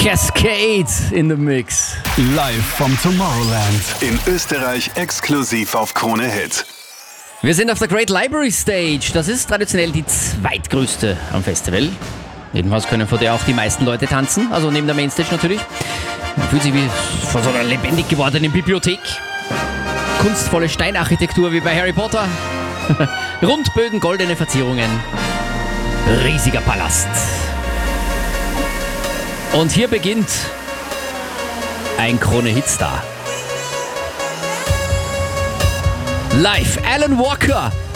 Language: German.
Cascade in the Mix. Live vom Tomorrowland. In Österreich exklusiv auf Krone Hit. Wir sind auf der Great Library Stage. Das ist traditionell die zweitgrößte am Festival. Jedenfalls können vor der auch die meisten Leute tanzen, also neben der Mainstage natürlich. Man fühlt sich wie vor so einer lebendig gewordenen Bibliothek. Kunstvolle Steinarchitektur wie bei Harry Potter. Rundbögen, goldene Verzierungen. Riesiger Palast. Und hier beginnt ein Krone-Hit-Star. Live, Alan Walker.